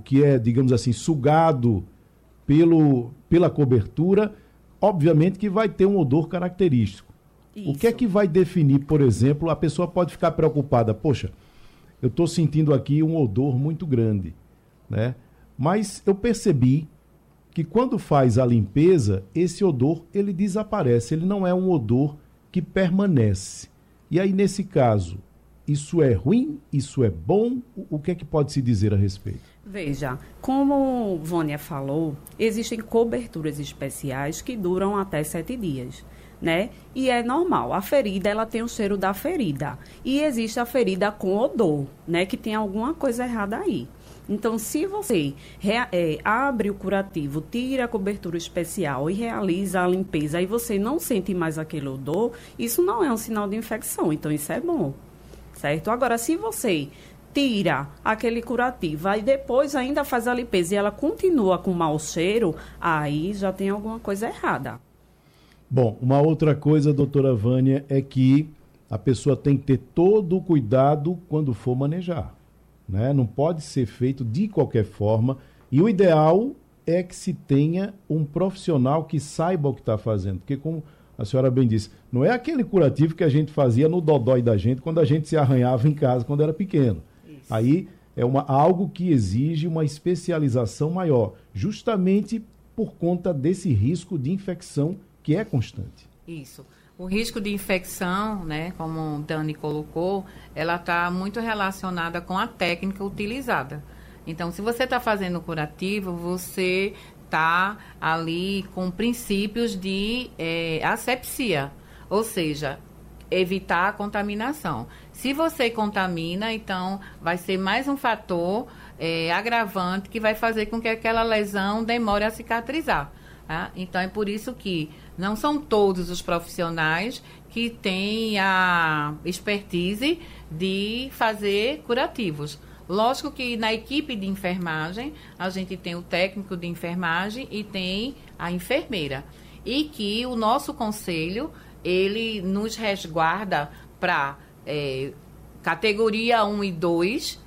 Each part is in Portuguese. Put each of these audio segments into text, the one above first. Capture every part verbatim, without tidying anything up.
que é, digamos assim, sugado pelo, pela cobertura, obviamente que vai ter um odor característico. Isso. O que é que vai definir, por exemplo, a pessoa pode ficar preocupada, poxa, eu estou sentindo aqui um odor muito grande, né? Mas eu percebi que quando faz a limpeza, esse odor ele desaparece, ele não é um odor que permanece. E aí, nesse caso, isso é ruim? Isso é bom? O que é que pode se dizer a respeito? Veja, como Vânia falou, existem coberturas especiais que duram até sete dias, né? E é normal, a ferida, ela tem o cheiro da ferida. E existe a ferida com odor, né? Que tem alguma coisa errada aí. Então, se você rea- é, abre o curativo, tira a cobertura especial e realiza a limpeza e você não sente mais aquele odor, isso não é um sinal de infecção, então isso é bom, certo? Agora, se você tira aquele curativo e depois ainda faz a limpeza e ela continua com mau cheiro, aí já tem alguma coisa errada. Bom, uma outra coisa, doutora Vânia, é que a pessoa tem que ter todo o cuidado quando for manejar. Né? Não pode ser feito de qualquer forma. E o ideal é que se tenha um profissional que saiba o que está fazendo. Porque, como a senhora bem disse, não é aquele curativo que a gente fazia no dodói da gente quando a gente se arranhava em casa quando era pequeno. Isso. Aí é uma, algo que exige uma especialização maior, justamente por conta desse risco de infecção que é constante. Isso. O risco de infecção, né, como Dani colocou, ela está muito relacionada com a técnica utilizada. Então, se você está fazendo curativo, você está ali com princípios de é, asepsia, ou seja, evitar a contaminação. Se você contamina, então vai ser mais um fator é, agravante que vai fazer com que aquela lesão demore a cicatrizar. Tá? Então, é por isso que não são todos os profissionais que têm a expertise de fazer curativos. Lógico que na equipe de enfermagem, a gente tem o técnico de enfermagem e tem a enfermeira. E que o nosso conselho, ele nos resguarda para é, categoria um e dois,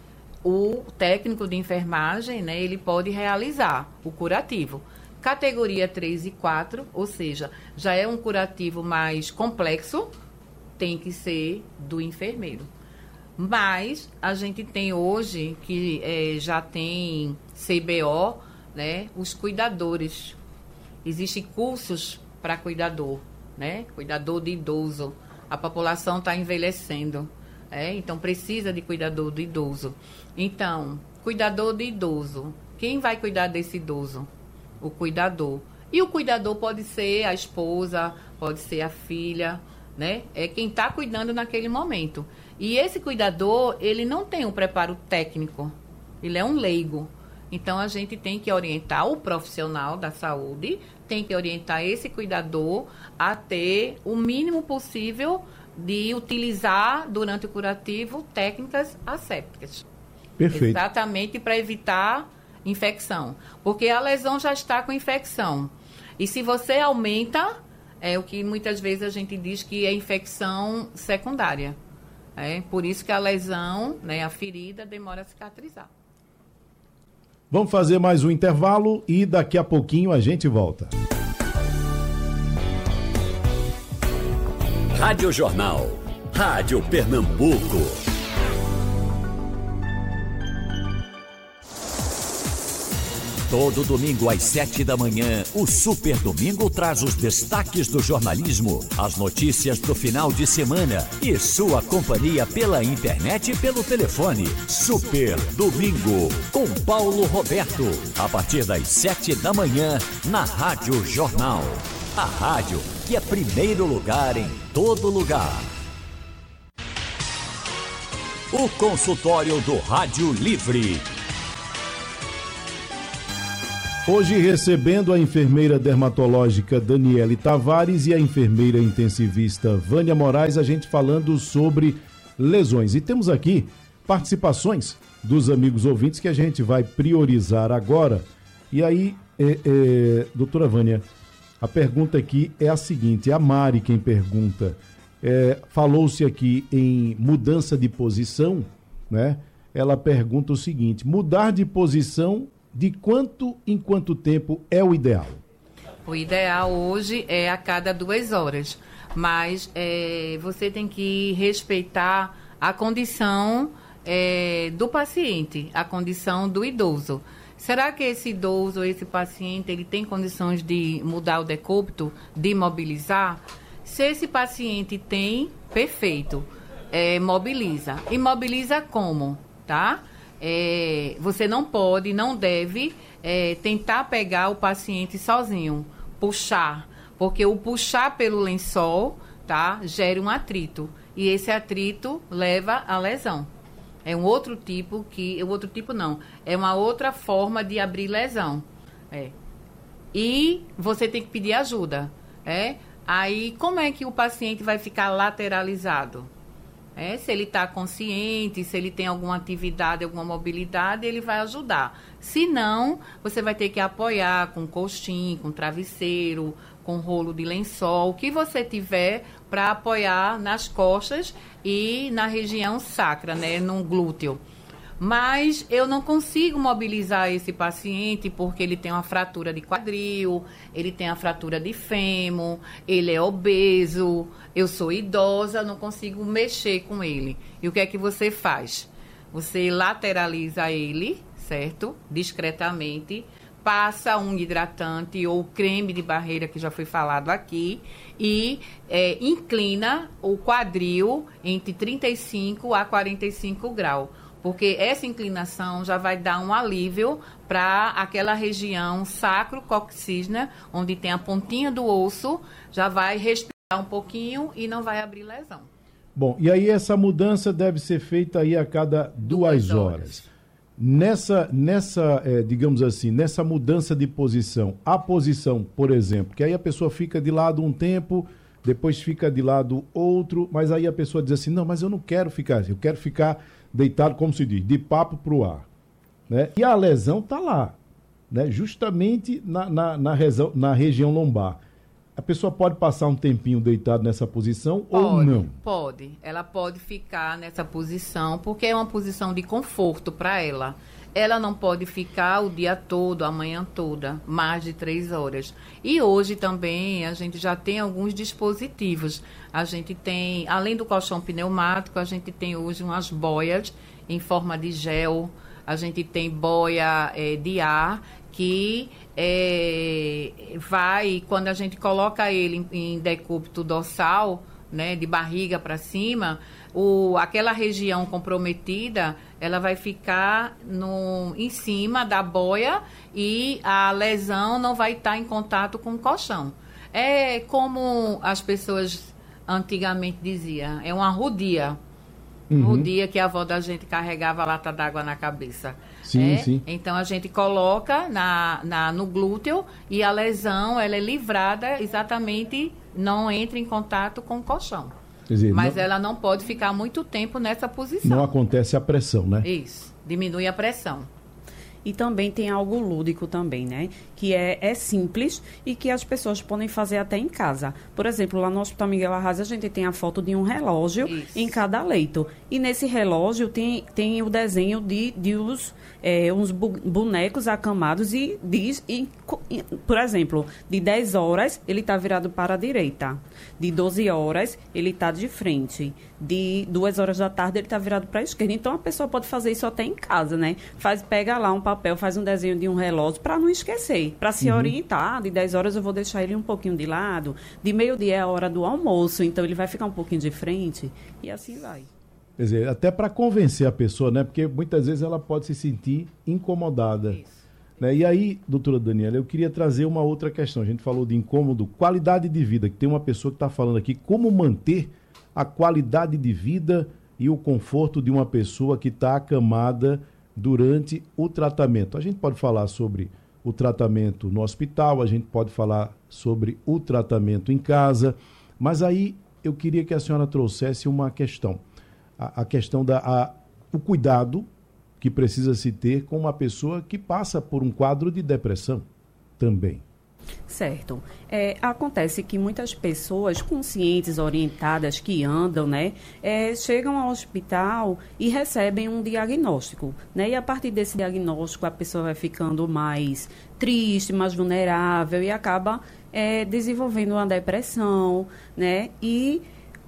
o técnico de enfermagem, né, ele pode realizar o curativo. Categoria três e quatro, ou seja, já é um curativo mais complexo, tem que ser do enfermeiro. Mas a gente tem hoje, que é, já tem C B O, né, os cuidadores. Existem cursos para cuidador, né, cuidador de idoso. A população está envelhecendo, é, então precisa de cuidador de idoso. Então, cuidador de idoso, quem vai cuidar desse idoso? O cuidador. E o cuidador pode ser a esposa, pode ser a filha, né? É quem está cuidando naquele momento. E esse cuidador, ele não tem um preparo técnico, ele é um leigo. Então, a gente tem que orientar o profissional da saúde, tem que orientar esse cuidador a ter o mínimo possível de utilizar, durante o curativo, técnicas assépticas. Perfeito. Exatamente para evitar infecção, porque a lesão já está com infecção. E se você aumenta, é o que muitas vezes a gente diz que é infecção secundária. É por isso que a lesão, né, a ferida, demora a cicatrizar. Vamos fazer mais um intervalo e daqui a pouquinho a gente volta. Rádio Jornal, Rádio Pernambuco. Todo domingo às sete da manhã, o Super Domingo traz os destaques do jornalismo, as notícias do final de semana e sua companhia pela internet e pelo telefone. Super Domingo, com Paulo Roberto, a partir das sete da manhã, na Rádio Jornal. A rádio que é primeiro lugar em todo lugar. O consultório do Rádio Livre. Hoje recebendo a enfermeira dermatológica Daniele Tavares e a enfermeira intensivista Vânia Moraes, a gente falando sobre lesões. E temos aqui participações dos amigos ouvintes que a gente vai priorizar agora. E aí, é, é, doutora Vânia, a pergunta aqui é a seguinte, a Mari quem pergunta, é, falou-se aqui em mudança de posição, né? ela pergunta o seguinte: mudar de posição de quanto em quanto tempo é o ideal? O ideal hoje é a cada duas horas, mas é, você tem que respeitar a condição é, do paciente, a condição do idoso. Será que esse idoso, esse paciente, ele tem condições de mudar o decúbito, de mobilizar? Se esse paciente tem, perfeito, é, mobiliza. E mobiliza como, tá? É, você não pode, não deve é, tentar pegar o paciente sozinho, puxar, porque o puxar pelo lençol, tá, gera um atrito. E esse atrito leva à lesão. É um outro tipo que... O outro tipo não. É uma outra forma de abrir lesão. É. E você tem que pedir ajuda. É? Aí, como é que o paciente vai ficar lateralizado? É? Se ele está consciente, se ele tem alguma atividade, alguma mobilidade, ele vai ajudar. Se não, você vai ter que apoiar com colchim, com travesseiro, com rolo de lençol, o que você tiver para apoiar nas costas e na região sacra, né, no glúteo. Mas eu não consigo mobilizar esse paciente porque ele tem uma fratura de quadril, ele tem a fratura de fêmur, ele é obeso, eu sou idosa, não consigo mexer com ele. E o que é que você faz? Você lateraliza ele, certo? Discretamente, passa um hidratante ou creme de barreira, que já foi falado aqui, e é, inclina o quadril entre trinta e cinco a quarenta e cinco graus. Porque essa inclinação já vai dar um alívio para aquela região sacro-coxígea, onde tem a pontinha do osso, já vai respirar um pouquinho e não vai abrir lesão. Bom, e aí essa mudança deve ser feita aí a cada duas, duas horas. horas. Nessa, nessa é, digamos assim, nessa mudança de posição, a posição, por exemplo, que aí a pessoa fica de lado um tempo, depois fica de lado outro, mas aí a pessoa diz assim, não, mas eu não quero ficar assim, eu quero ficar deitado, como se diz, de papo para o ar. Né? E a lesão está lá, né? Justamente na, na, na, resão, na região lombar. A pessoa pode passar um tempinho deitado nessa posição pode, ou não? Pode, ela pode ficar nessa posição, porque é uma posição de conforto para ela. Ela não pode ficar o dia todo, a manhã toda, mais de três horas. E hoje também a gente já tem alguns dispositivos. A gente tem, além do colchão pneumático, a gente tem hoje umas boias em forma de gel. A gente tem boia é, de ar que é, vai, quando a gente coloca ele em, em decúbito dorsal, né, de barriga para cima, o, aquela região comprometida, ela vai ficar no, em cima da boia e a lesão não vai estar em contato com o colchão. É como as pessoas antigamente diziam, é uma rodia. Uhum. Rodia que a avó da gente carregava a lata d'água na cabeça. Sim, é? sim. Então a gente coloca na, na, no glúteo e a lesão ela é livrada, exatamente, não entra em contato com o colchão. Quer dizer, mas não, ela não pode ficar muito tempo nessa posição. Não acontece a pressão, né? Isso, diminui a pressão. E também tem algo lúdico também, né? Que é, é simples e que as pessoas podem fazer até em casa. Por exemplo, lá no Hospital Miguel Arraes, a gente tem a foto de um relógio Isso. em cada leito. E nesse relógio tem, tem o desenho de, de os, é, uns bonecos acamados e diz, e, por exemplo, de dez horas ele está virado para a direita. De doze horas ele está de frente. De duas horas da tarde ele está virado para a esquerda. Então a pessoa pode fazer isso até em casa, né? Faz, pega lá um papel, faz um desenho de um relógio para não esquecer, para se uhum. orientar. De dez horas eu vou deixar ele um pouquinho de lado, de meio-dia é a hora do almoço, então ele vai ficar um pouquinho de frente e assim vai. Quer dizer, até para convencer a pessoa, né? Porque muitas vezes ela pode se sentir incomodada. Isso. Né? E aí, doutora Daniela, eu queria trazer uma outra questão. A gente falou de incômodo, qualidade de vida, que tem uma pessoa que está falando aqui, como manter a qualidade de vida e o conforto de uma pessoa que está acamada durante o tratamento. A gente pode falar sobre o tratamento no hospital, a gente pode falar sobre o tratamento em casa, mas aí eu queria que a senhora trouxesse uma questão, a, a questão da a, o cuidado que precisa se ter com uma pessoa que passa por um quadro de depressão também. Certo. É, acontece que muitas pessoas conscientes, orientadas, que andam, né, é, chegam ao hospital e recebem um diagnóstico, né, e a partir desse diagnóstico a pessoa vai ficando mais triste, mais vulnerável e acaba é, desenvolvendo uma depressão, né, e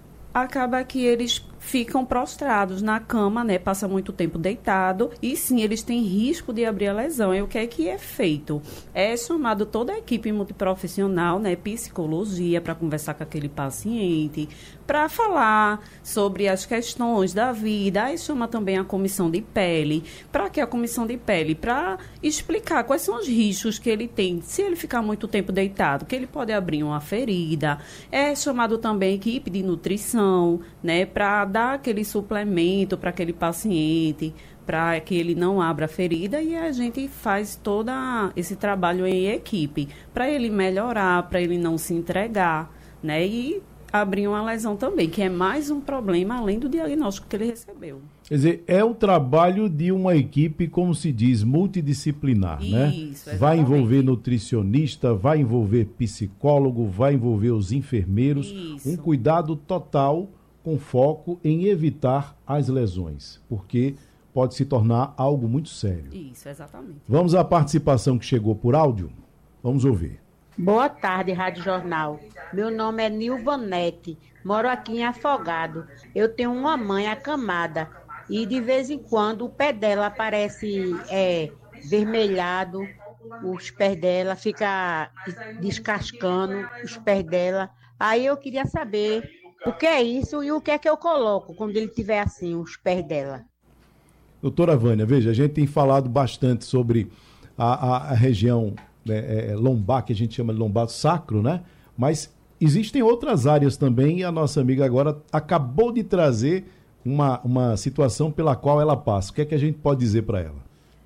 acaba que eles ficam prostrados na cama, né? Passa muito tempo deitado e sim, eles têm risco de abrir a lesão. E o que é que é feito? É chamado toda a equipe multiprofissional, né? Psicologia, para conversar com aquele paciente, para falar sobre as questões da vida. Aí chama também a comissão de pele. Para que a comissão de pele? Para explicar quais são os riscos que ele tem. Se ele ficar muito tempo deitado, que ele pode abrir uma ferida. É chamado também equipe de nutrição, né? Para dar aquele suplemento para aquele paciente, para que ele não abra a ferida, e a gente faz todo esse trabalho em equipe, para ele melhorar, para ele não se entregar, né? E abrir uma lesão também, que é mais um problema além do diagnóstico que ele recebeu. Quer dizer, é o trabalho de uma equipe, como se diz, multidisciplinar, Isso, né? Exatamente. Vai envolver nutricionista, vai envolver psicólogo, vai envolver os enfermeiros, Isso. Um cuidado total com foco em evitar as lesões, porque pode se tornar algo muito sério. Isso, exatamente. Vamos à participação que chegou por áudio? Vamos ouvir. Boa tarde, Rádio Jornal. Meu nome é Nilvanete, moro aqui em Afogado. Eu tenho uma mãe acamada e de vez em quando o pé dela aparece é, vermelhado, os pés dela fica descascando, os pés dela. Aí eu queria saber o que é isso e o que é que eu coloco quando ele tiver assim, os pés dela. Doutora Vânia, veja, a gente tem falado bastante sobre a, a, a região né, é, lombar, que a gente chama de lombar sacro, né? Mas existem outras áreas também e a nossa amiga agora acabou de trazer uma, uma situação pela qual ela passa. O que é que a gente pode dizer para ela?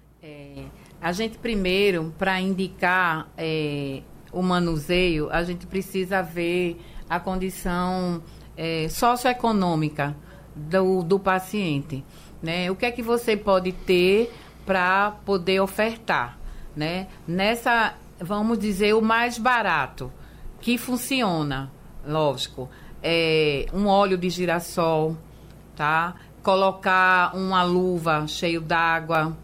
É, a gente primeiro, para indicar é, o manuseio, a gente precisa ver a condição é, socioeconômica do, do paciente. Né? O que é que você pode ter para poder ofertar? Né? Nessa, vamos dizer, o mais barato, que funciona, lógico, é um óleo de girassol, tá? Colocar uma luva cheia d'água,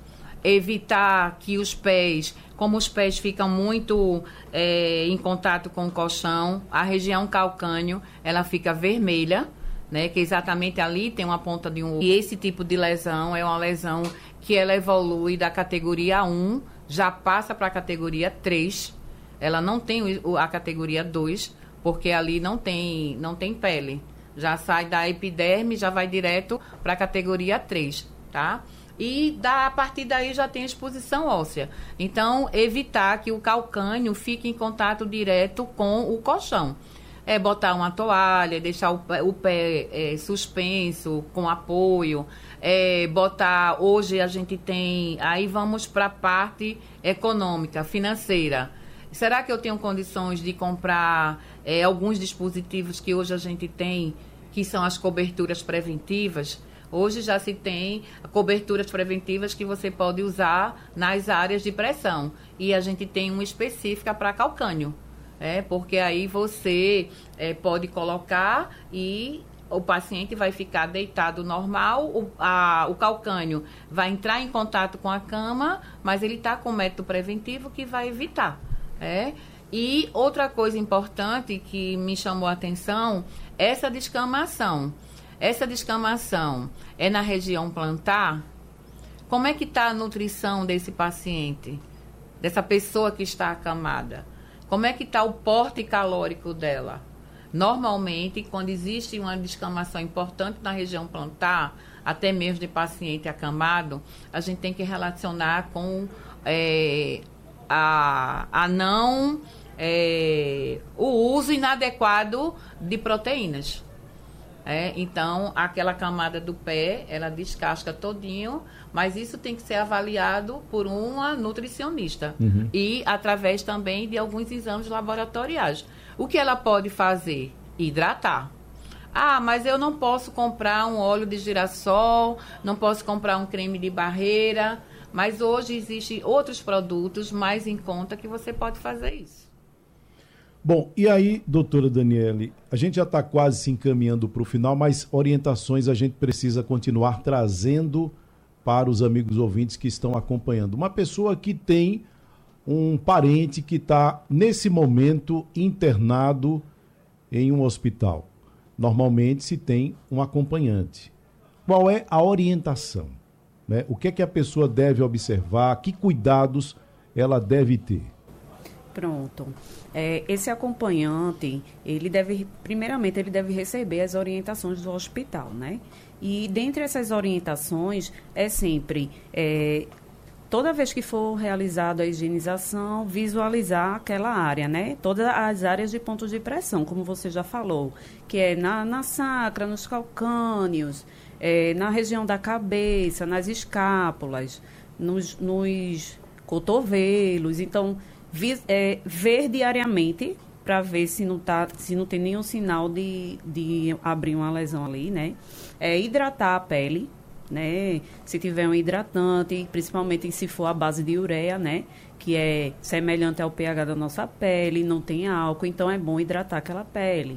evitar que os pés, como os pés ficam muito é, em contato com o colchão, a região calcâneo, ela fica vermelha, né? Que exatamente ali tem uma ponta de um... E esse tipo de lesão é uma lesão que ela evolui da categoria um, já passa para a categoria três, ela não tem a categoria dois, porque ali não tem, não tem pele. Já sai da epiderme, já vai direto para a categoria três, tá? E da, a partir daí já tem exposição óssea. Então, evitar que o calcânio fique em contato direto com o colchão. É botar uma toalha, deixar o pé, o pé é, suspenso, com apoio. É, botar, hoje a gente tem, aí vamos para a parte econômica, financeira. Será que eu tenho condições de comprar é, alguns dispositivos que hoje a gente tem, que são as coberturas preventivas? Hoje já se tem coberturas preventivas que você pode usar nas áreas de pressão. E a gente tem uma específica para calcânio. É, porque aí você é, pode colocar e o paciente vai ficar deitado normal, o, a, o calcânio vai entrar em contato com a cama, mas ele está com um método preventivo que vai evitar. É? E outra coisa importante que me chamou a atenção, essa descamação. Essa descamação é na região plantar? Como é que está a nutrição desse paciente, dessa pessoa que está acamada? Como é que está o porte calórico dela? Normalmente, quando existe uma descamação importante na região plantar, até mesmo de paciente acamado, a gente tem que relacionar com é, a, a não, é, o uso inadequado de proteínas. É, então, aquela camada do pé, ela descasca todinho, mas isso tem que ser avaliado por uma nutricionista. Uhum. E através também de alguns exames laboratoriais. O que ela pode fazer? Hidratar. Ah, mas eu não posso comprar um óleo de girassol, não posso comprar um creme de barreira, mas hoje existem outros produtos mais em conta que você pode fazer isso. Bom, e aí, doutora Daniele, a gente já está quase se encaminhando para o final, mas orientações a gente precisa continuar trazendo para os amigos ouvintes que estão acompanhando. Uma pessoa que tem um parente que está, nesse momento, internado em um hospital. Normalmente se tem um acompanhante. Qual é a orientação? Né? O que é que a pessoa deve observar? Que cuidados ela deve ter? Pronto. É, esse acompanhante, ele deve, primeiramente, ele deve receber as orientações do hospital, né? E dentre essas orientações, é sempre, é, toda vez que for realizada a higienização, visualizar aquela área, né? Todas as áreas de pontos de pressão, como você já falou, que é na, na sacra, nos calcâneos, é, na região da cabeça, nas escápulas, nos, nos cotovelos. Então, vi, é, ver diariamente para ver se não, tá, se não tem nenhum sinal de, de abrir uma lesão ali, né? É, hidratar a pele, né? Se tiver um hidratante, principalmente se for a base de ureia, né? Que é semelhante ao pH da nossa pele, não tem álcool, então é bom hidratar aquela pele.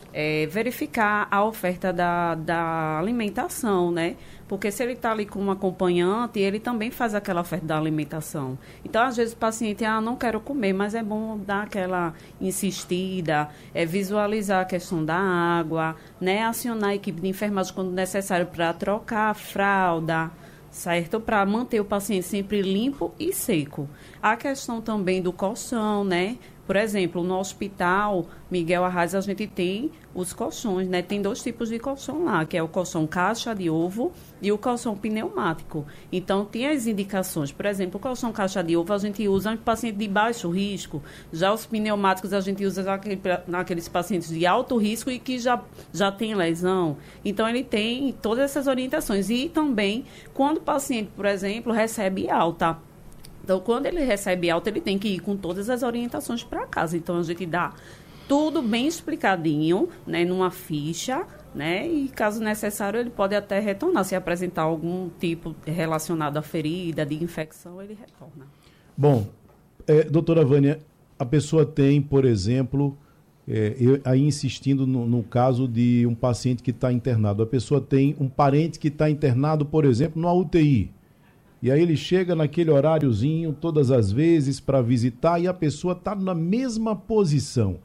É, verificar a oferta da, da alimentação, né? Porque se ele está ali com um acompanhante, ele também faz aquela oferta da alimentação. Então, às vezes, o paciente, ah, não quero comer, mas é bom dar aquela insistida, é, visualizar a questão da água, né? Acionar a equipe de enfermagem quando necessário para trocar a fralda, certo? Para manter o paciente sempre limpo e seco. A questão também do colchão, né? Por exemplo, no hospital Miguel Arraes, a gente tem os colchões, né? Tem dois tipos de colchão lá, que é o colchão caixa de ovo e o colchão pneumático. Então, tem as indicações. Por exemplo, o colchão caixa de ovo a gente usa em paciente de baixo risco. Já os pneumáticos a gente usa naquele, naqueles pacientes de alto risco e que já, já tem lesão. Então, ele tem todas essas orientações. E também, quando o paciente, por exemplo, recebe alta. Então, quando ele recebe alta, ele tem que ir com todas as orientações para casa. Então, a gente dá tudo bem explicadinho, né, numa ficha, né, e caso necessário, ele pode até retornar. Se apresentar algum tipo relacionado à ferida, de infecção, ele retorna. Bom, é, doutora Vânia, a pessoa tem, por exemplo, é, eu, aí insistindo no, no caso de um paciente que está internado, a pessoa tem um parente que está internado, por exemplo, numa U T I. E aí ele chega naquele horáriozinho todas as vezes para visitar e a pessoa está na mesma posição.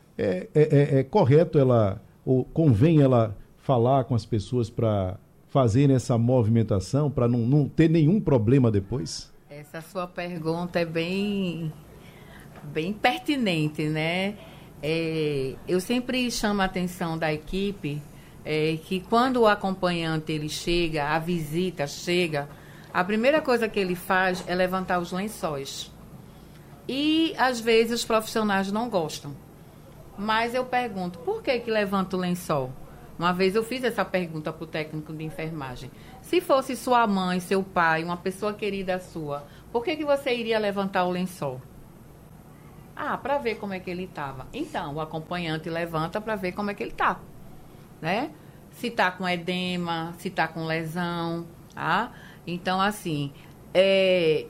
É, é, é, é correto ela, ou convém ela falar com as pessoas para fazerem essa movimentação, para não, não ter nenhum problema depois? Essa sua pergunta é bem, bem pertinente, né? É, eu sempre chamo a atenção da equipe é, que quando o acompanhante ele chega, a visita chega, a primeira coisa que ele faz é levantar os lençóis. E, às vezes, os profissionais não gostam. Mas eu pergunto, por que que levanta o lençol? Uma vez eu fiz essa pergunta para o técnico de enfermagem. Se fosse sua mãe, seu pai, uma pessoa querida sua, por que que você iria levantar o lençol? Ah, para ver como é que ele estava. Então, o acompanhante levanta para ver como é que ele está. Né? Se está com edema, se está com lesão, tá? Então, assim, é,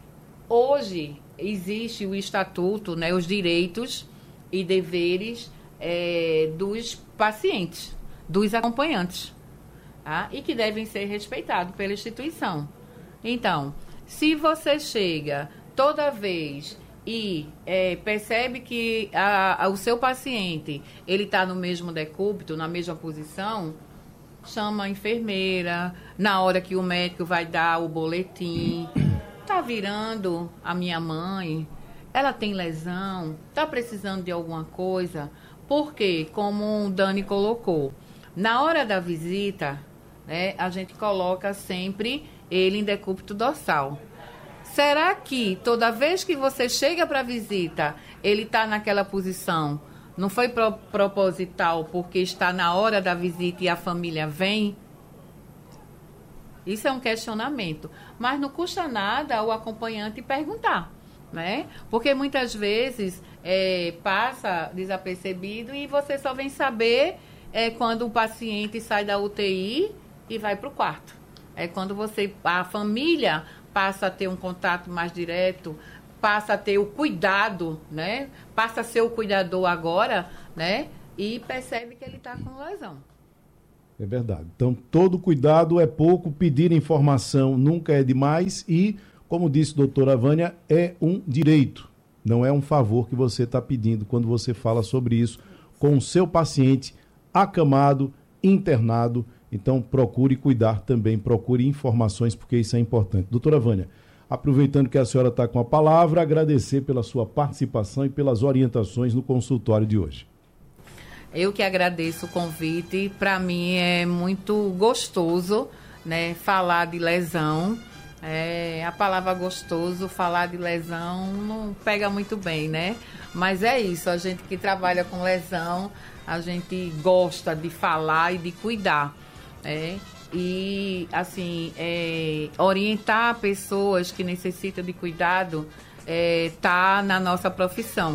hoje existe o estatuto, né, os direitos e deveres é, dos pacientes, dos acompanhantes, tá? E que devem ser respeitados pela instituição. Então, se você chega toda vez e é, percebe que a, a, o seu paciente ele está no mesmo decúbito, na mesma posição, chama a enfermeira, na hora que o médico vai dar o boletim. Tá virando a minha mãe, ela tem lesão, tá precisando de alguma coisa. Porque, como o Dani colocou, na hora da visita, né, a gente coloca sempre ele em decúbito dorsal. Será que toda vez que você chega para a visita, ele está naquela posição? Não foi pro, proposital porque está na hora da visita e a família vem? Isso é um questionamento. Mas não custa nada o acompanhante perguntar, né? Porque muitas vezes é, passa desapercebido e você só vem saber é, quando o paciente sai da U T I e vai para o quarto. É quando você, a família passa a ter um contato mais direto passa a ter o cuidado, né? Passa a ser o cuidador agora, né? E percebe que ele está com lesão. É verdade. Então, todo cuidado é pouco, pedir informação nunca é demais e, como disse a doutora Vânia, é um direito, não é um favor que você está pedindo quando você fala sobre isso com o seu paciente acamado, internado. Então, procure cuidar também, procure informações, porque isso é importante. Doutora Vânia, aproveitando que a senhora está com a palavra, agradecer pela sua participação e pelas orientações no consultório de hoje. Eu que agradeço o convite. Para mim é muito gostoso, né, falar de lesão. É, a palavra gostoso, falar de lesão, não pega muito bem, né? Mas é isso, a gente que trabalha com lesão, a gente gosta de falar e de cuidar. É, e, assim, é, orientar pessoas que necessitam de cuidado está é, na nossa profissão,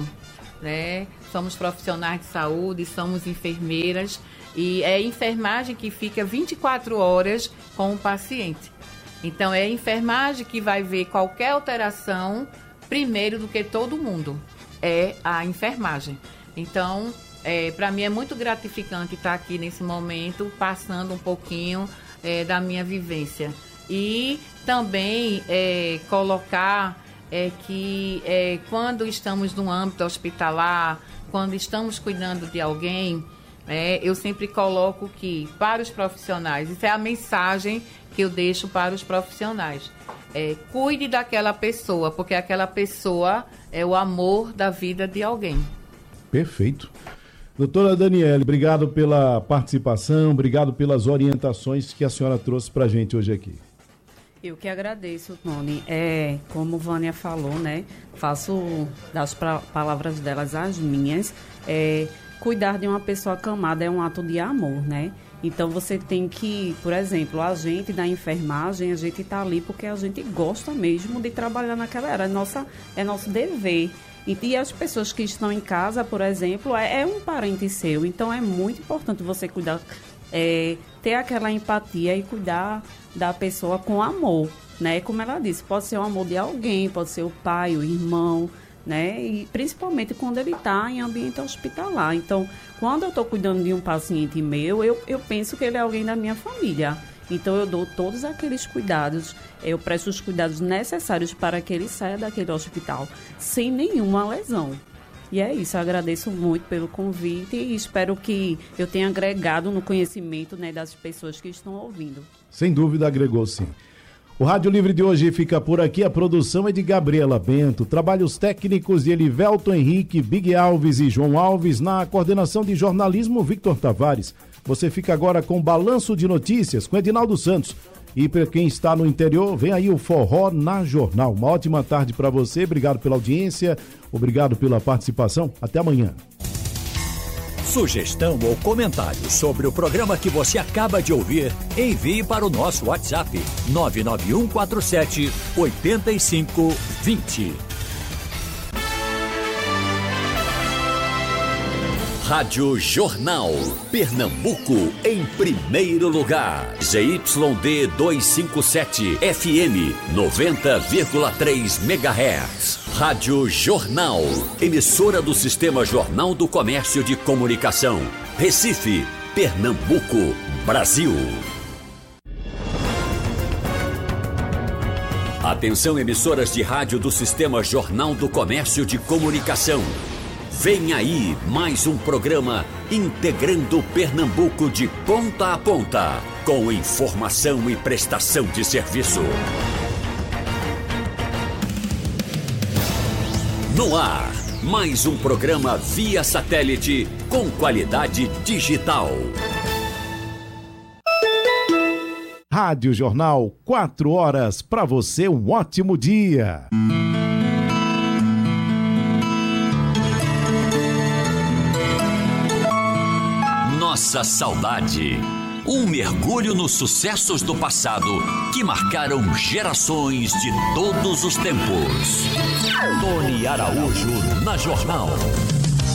né? Somos profissionais de saúde, somos enfermeiras e é a enfermagem que fica vinte e quatro horas com o paciente. Então, é a enfermagem que vai ver qualquer alteração primeiro do que todo mundo. É a enfermagem. Então, é, para mim é muito gratificante estar aqui nesse momento, passando um pouquinho é, da minha vivência. E também é, colocar é, que é, quando estamos no âmbito hospitalar, quando estamos cuidando de alguém, é, eu sempre coloco que para os profissionais, isso é a mensagem que eu deixo para os profissionais. É, cuide daquela pessoa, porque aquela pessoa é o amor da vida de alguém. Perfeito. Doutora Daniele, obrigado pela participação, obrigado pelas orientações que a senhora trouxe para a gente hoje aqui. Eu que agradeço, Tony. É, como Vânia falou, né? Faço das pra, palavras delas as minhas. É, cuidar de uma pessoa acamada é um ato de amor, né? Então, você tem que, por exemplo, a gente da enfermagem, a gente está ali porque a gente gosta mesmo de trabalhar naquela área. É, nossa, é nosso dever. E, e as pessoas que estão em casa, por exemplo, é, é um parente seu. Então, é muito importante você cuidar, é, ter aquela empatia e cuidar da pessoa com amor, né? Como ela disse, pode ser o amor de alguém, pode ser o pai, o irmão, né? E principalmente quando ele está em ambiente hospitalar. Então, quando eu estou cuidando de um paciente meu, eu, eu penso que ele é alguém da minha família. Então, eu dou todos aqueles cuidados, eu presto os cuidados necessários para que ele saia daquele hospital sem nenhuma lesão. E é isso, eu agradeço muito pelo convite e espero que eu tenha agregado no conhecimento, né, das pessoas que estão ouvindo. Sem dúvida, agregou sim. O Rádio Livre de hoje fica por aqui. A produção é de Gabriela Bento, trabalhos técnicos de Elivelton Henrique, Big Alves e João Alves, na coordenação de jornalismo Victor Tavares. Você fica agora com Balanço de Notícias com Edinaldo Santos. E para quem está no interior, vem aí o Forró na Jornal. Uma ótima tarde para você, obrigado pela audiência, obrigado pela participação. Até amanhã. Sugestão ou comentário sobre o programa que você acaba de ouvir, envie para o nosso WhatsApp nove nove um quatro sete oito cinco dois zero. Rádio Jornal, Pernambuco em primeiro lugar. Z Y D duzentos e cinquenta e sete, F M noventa vírgula três megahertz. Rádio Jornal, emissora do Sistema Jornal do Comércio de Comunicação. Recife, Pernambuco, Brasil. Atenção, emissoras de rádio do Sistema Jornal do Comércio de Comunicação. Vem aí mais um programa integrando Pernambuco de ponta a ponta, com informação e prestação de serviço. No ar, mais um programa via satélite com qualidade digital. Rádio Jornal, quatro horas, para você um ótimo dia. Nossa saudade. Um mergulho nos sucessos do passado que marcaram gerações de todos os tempos. Tony Araújo na Jornal.